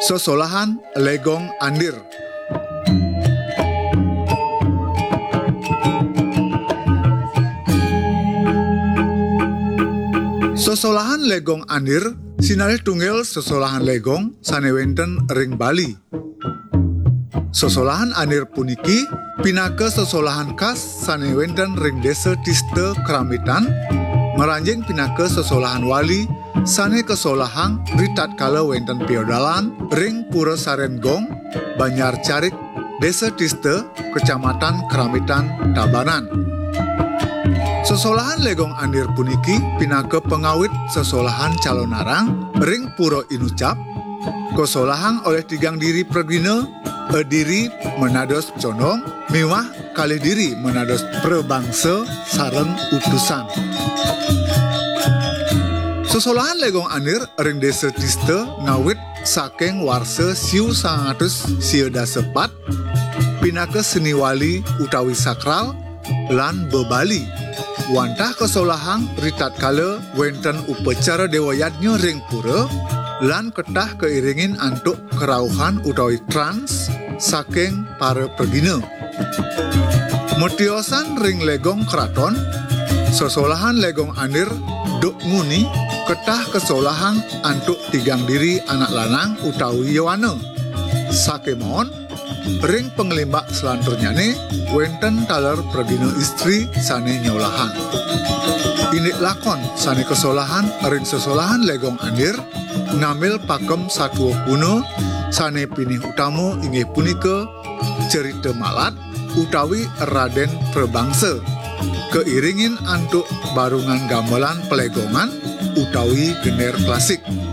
Sosolahan Legong Andir. Sosolahan Legong Andir sinalih tunggal sosolahan legong sanewenten ring Bali. Sosolahan Andir puniki pinaka sosolahan khas sanewenten ring desa Tiste Keramitan, meranjing pinaka sosolahan wali sane kesolahang ritat kala wenten piodalan ring Pura Sarengong, Banyar Carik, Desa Tiste, Kecamatan Keramitan, Tabanan. Sosolahan Legong Andir puniki pinaka pengawit sosolahan calonarang ring Pura Inucap, kesolahang oleh tigang diri Pregina, diri menados condong, miwah kalih diri menados prebangsa sareng utusan. Sosolahan Legong Andir ring Desa Tiste ngawit saking warsa siu 100 sieda sepat, pinaka seni wali utawi sakral lan bebali. Wantah kesolahang ritat kala wenten upacara dewayatnya ring pura lan ketah keiringin antuk kerauhan utawi trans saking para pregina. Metiosan ring legong keraton, sosolahan Legong Andir duk nguni ketah kesolahang antuk tigang diri anak lanang utawi Yowana. Sakemon ring pengelimbak selanturnyane wenten taler pregina istri sane nyolahan. Ini lakon sane kesolahan ring sosolahan Legong Andir ngambil pakem satwa kuno sane pinih utama inggih punika cerita malat utawi Raden Prebangsa, keiringin antuk barungan gamelan pelegongan utawi gener klasik.